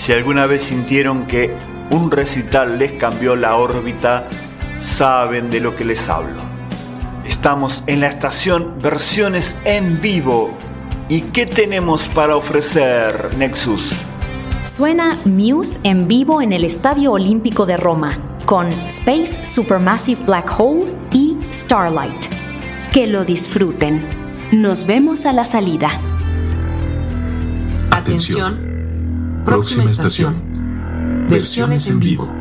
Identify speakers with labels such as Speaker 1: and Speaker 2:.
Speaker 1: Si alguna vez sintieron que un recital les cambió la órbita, saben de lo que les hablo. Estamos en la estación Versiones en Vivo. ¿Y qué tenemos para ofrecer, Nexus?
Speaker 2: Suena Muse en vivo en el Estadio Olímpico de Roma, con Space Supermassive Black Hole y Starlight. Que lo disfruten. Nos vemos a la salida.
Speaker 3: Atención. Próxima estación. Versiones en Vivo.